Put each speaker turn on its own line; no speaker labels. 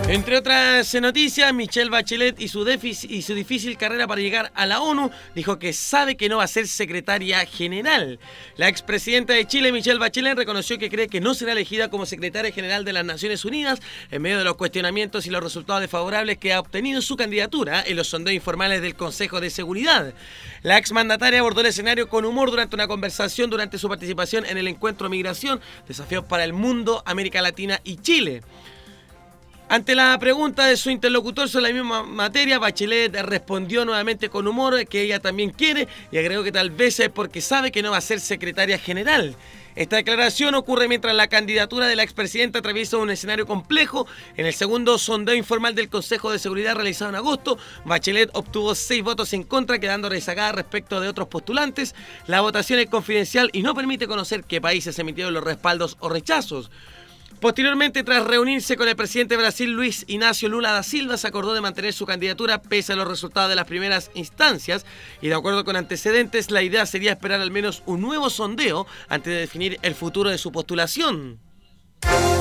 Entre otras noticias, Michelle Bachelet y su difícil carrera para llegar a la ONU, dijo que sabe que no va a ser secretaria general. La expresidenta de Chile, Michelle Bachelet, reconoció que cree que no será elegida como secretaria general de las Naciones Unidas en medio de los cuestionamientos y los resultados desfavorables que ha obtenido su candidatura en los sondeos informales del Consejo de Seguridad. La exmandataria abordó el escenario con humor durante una conversación durante su participación en el encuentro Migración, Desafíos para el Mundo, América Latina y Chile. Ante la pregunta de su interlocutor sobre la misma materia, Bachelet respondió nuevamente con humor que ella también quiere y agregó que tal vez es porque sabe que no va a ser secretaria general. Esta declaración ocurre mientras la candidatura de la expresidenta atraviesa un escenario complejo. En el segundo sondeo informal del Consejo de Seguridad realizado en agosto, Bachelet obtuvo 6 votos en contra, quedando rezagada respecto de otros postulantes. La votación es confidencial y no permite conocer qué países emitieron los respaldos o rechazos. Posteriormente, tras reunirse con el presidente de Brasil, Luis Inácio Lula da Silva, se acordó de mantener su candidatura pese a los resultados de las primeras instancias y, de acuerdo con antecedentes, la idea sería esperar al menos un nuevo sondeo antes de definir el futuro de su postulación.